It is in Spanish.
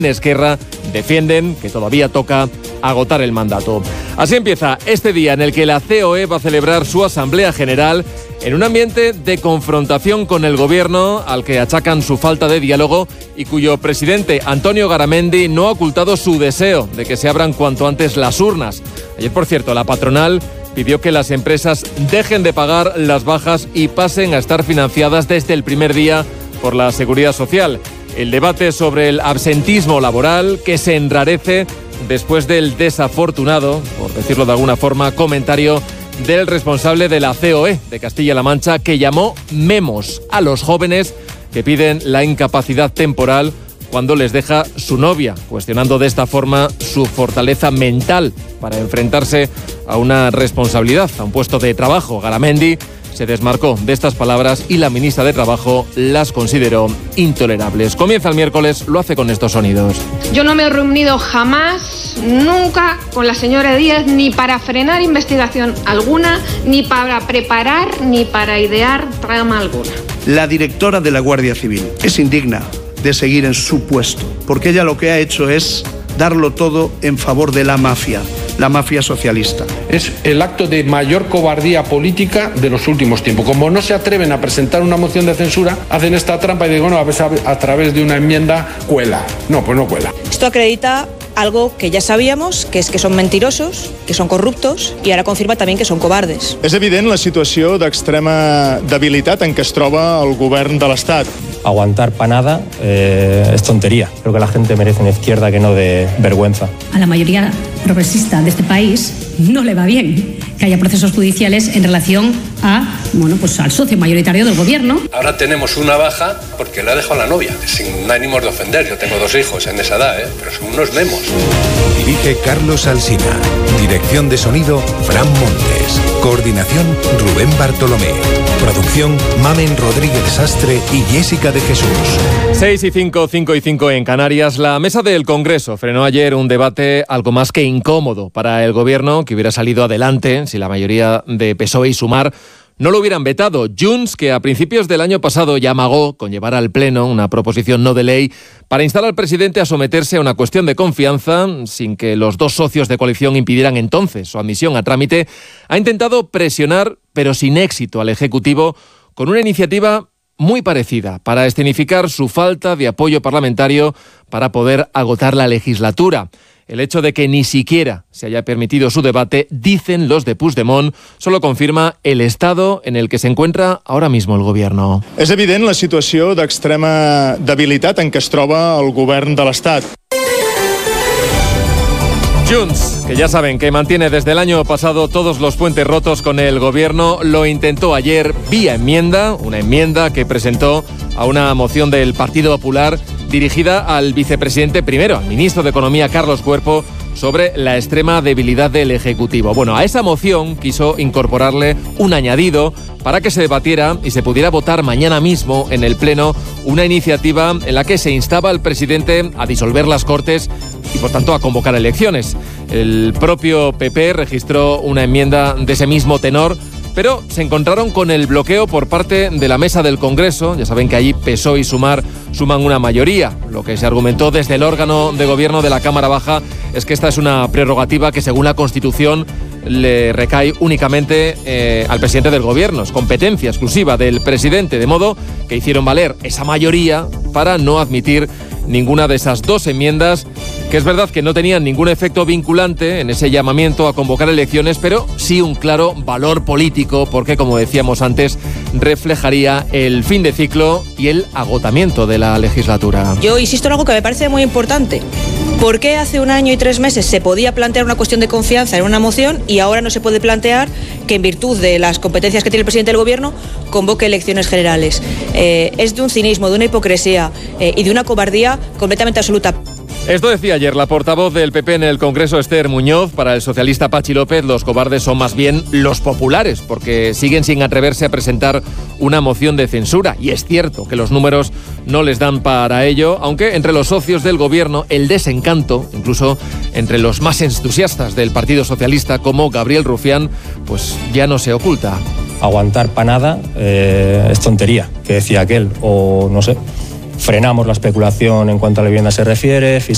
Esquerra defienden que todavía toca agotar el mandato. Así empieza este día en el que la COE va a celebrar su Asamblea General en un ambiente de confrontación con el gobierno al que achacan su falta de diálogo y cuyo presidente, Antonio Garamendi, no ha ocultado su deseo de que se abran cuanto antes las urnas. Ayer, por cierto, la patronal pidió que las empresas dejen de pagar las bajas y pasen a estar financiadas desde el primer día por la Seguridad Social. El debate sobre el absentismo laboral que se enrarece después del desafortunado, por decirlo de alguna forma, comentario del responsable de la COE de Castilla-La Mancha, que llamó memos a los jóvenes que piden la incapacidad temporal cuando les deja su novia, cuestionando de esta forma su fortaleza mental para enfrentarse a una responsabilidad, a un puesto de trabajo. Garamendi se desmarcó de estas palabras y la ministra de Trabajo las consideró intolerables. Comienza el miércoles, lo hace con estos sonidos. Yo no me he reunido jamás, nunca, con la señora Díaz, ni para frenar investigación alguna, ni para preparar, ni para idear trama alguna. La directora de la Guardia Civil es indigna de seguir en su puesto, porque ella lo que ha hecho es darlo todo en favor de la mafia socialista. Es el acto de mayor cobardía política de los últimos tiempos. Como no se atreven a presentar una moción de censura, hacen esta trampa y digo, no, a través de una enmienda cuela. No, pues no cuela. Esto acredita algo que ya sabíamos, que es que son mentirosos, que són corruptos, i ara confirma també que són cobardes. És evident la situació d'extrema debilitat en què es troba el govern de l'Estat. Aguantar panada es tontería. Creo que la gente merece una izquierda que no dé vergüenza. A la mayoría progresista de este país no le va bien que haya procesos judiciales en relación a, pues al socio mayoritario del gobierno. Ahora tenemos una baja porque la ha dejado la novia, sin ánimos de ofender. Yo tengo 2 hijos en esa edad, pero son unos memos. Dirige Carlos Alsina. Dirección de sonido, Fran Montes. Coordinación, Rubén Bartolomé. Producción, Mamen Rodríguez Sastre y Jessica de Jesús. 6 y 5, 5 y 5 en Canarias. La mesa del Congreso frenó ayer un debate algo más que incómodo para el gobierno, que hubiera salido adelante si la mayoría de PSOE y Sumar no lo hubieran vetado. Junts, que a principios del año pasado ya amagó con llevar al Pleno una proposición no de ley para instar al presidente a someterse a una cuestión de confianza sin que los 2 socios de coalición impidieran entonces su admisión a trámite, ha intentado presionar, pero sin éxito, al Ejecutivo con una iniciativa muy parecida para escenificar su falta de apoyo parlamentario para poder agotar la legislatura. El hecho de que ni siquiera se haya permitido su debate, dicen los de Puigdemont, solo confirma el estado en el que se encuentra ahora mismo el gobierno. És evident la situació d'extrema debilitat en què es troba el govern de l'Estat. Junts, que ya saben que mantiene desde el año pasado todos los puentes rotos con el gobierno, lo intentó ayer vía enmienda, una enmienda que presentó a una moción del Partido Popular dirigida al vicepresidente primero, al ministro de Economía, Carlos Cuerpo, sobre la extrema debilidad del Ejecutivo. Bueno, a esa moción quiso incorporarle un añadido para que se debatiera y se pudiera votar mañana mismo en el Pleno una iniciativa en la que se instaba al presidente a disolver las Cortes y, por tanto, a convocar elecciones. El propio PP registró una enmienda de ese mismo tenor, pero se encontraron con el bloqueo por parte de la mesa del Congreso. Ya saben que allí PSOE y Sumar suman una mayoría. Lo que se argumentó desde el órgano de gobierno de la Cámara Baja es que esta es una prerrogativa que, según la Constitución, le recae únicamente al presidente del gobierno. Es competencia exclusiva del presidente, de modo que hicieron valer esa mayoría para no admitir ninguna de esas 2 enmiendas, que es verdad que no tenían ningún efecto vinculante en ese llamamiento a convocar elecciones, pero sí un claro valor político, porque, como decíamos antes, reflejaría el fin de ciclo y el agotamiento de la legislatura. Yo insisto en algo que me parece muy importante. ¿Por qué hace 1 año y 3 meses se podía plantear una cuestión de confianza en una moción y ahora no se puede plantear que, en virtud de las competencias que tiene el presidente del gobierno, convoque elecciones generales? Es de un cinismo, de una hipocresía y de una cobardía completamente absoluta. Esto decía ayer la portavoz del PP en el Congreso, Esther Muñoz. Para el socialista Pachi López, los cobardes son más bien los populares, porque siguen sin atreverse a presentar una moción de censura. Y es cierto que los números no les dan para ello, aunque entre los socios del gobierno el desencanto, incluso entre los más entusiastas del Partido Socialista, como Gabriel Rufián, pues ya no se oculta. Aguantar panada es tontería, que decía aquel, o no sé. Frenamos la especulación en cuanto a la vivienda se refiere,